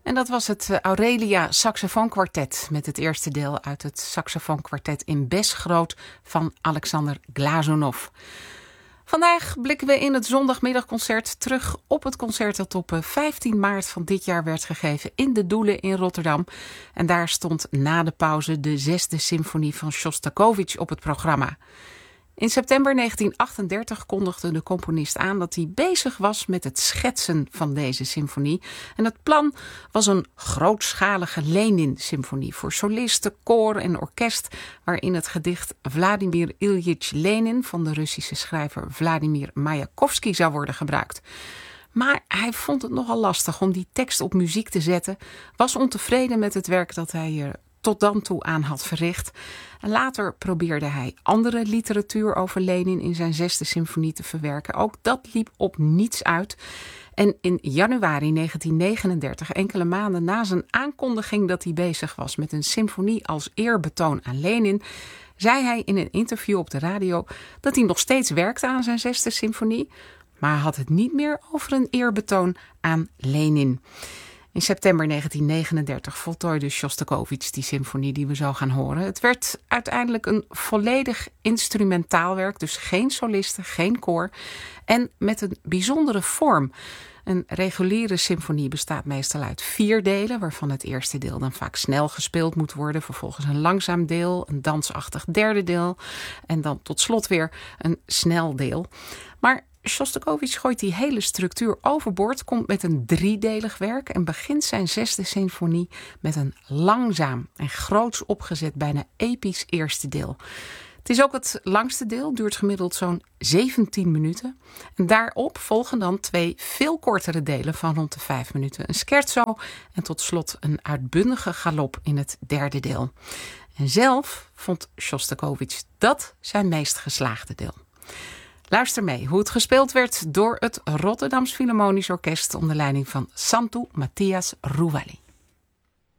En dat was het Aurelia Saxofoonkwartet met het eerste deel uit het Saxofoonkwartet in Besgroot van Alexander Glazunov. Vandaag blikken we in het zondagmiddagconcert terug op het concert dat op 15 maart van dit jaar werd gegeven in de Doelen in Rotterdam. En daar stond na de pauze de 6e symfonie van Sjostakovich op het programma. In september 1938 kondigde de componist aan dat hij bezig was met het schetsen van deze symfonie. En het plan was een grootschalige Lenin-symfonie voor solisten, koor en orkest, waarin het gedicht Vladimir Iljitj Lenin van de Russische schrijver Vladimir Mayakovsky zou worden gebruikt. Maar hij vond het nogal lastig om die tekst op muziek te zetten, was ontevreden met het werk dat hij er tot dan toe aan had verricht. En later probeerde hij andere literatuur over Lenin in zijn 6e symfonie te verwerken. Ook dat liep op niets uit. En in januari 1939, enkele maanden na zijn aankondiging dat hij bezig was met een symfonie als eerbetoon aan Lenin, zei hij in een interview op de radio dat hij nog steeds werkte aan zijn 6e symfonie, maar had het niet meer over een eerbetoon aan Lenin. In september 1939 voltooide Sjostakovich die symfonie die we zo gaan horen. Het werd uiteindelijk een volledig instrumentaal werk, dus geen solisten, geen koor en met een bijzondere vorm. Een reguliere symfonie bestaat meestal uit 4 delen, waarvan het eerste deel dan vaak snel gespeeld moet worden, vervolgens een langzaam deel, een dansachtig derde deel en dan tot slot weer een snel deel. Maar Sjostakovich gooit die hele structuur overboord, komt met een 3-delig werk en begint zijn 6e symfonie met een langzaam en groots opgezet, bijna episch eerste deel. Het is ook het langste deel, duurt gemiddeld zo'n 17 minuten. En daarop volgen dan 2 veel kortere delen van rond de 5 minuten. Een scherzo en tot slot een uitbundige galop in het 3e deel. En zelf vond Sjostakovich dat zijn meest geslaagde deel. Luister mee hoe het gespeeld werd door het Rotterdams Philharmonisch Orkest onder leiding van Santu Matthias Rouwali.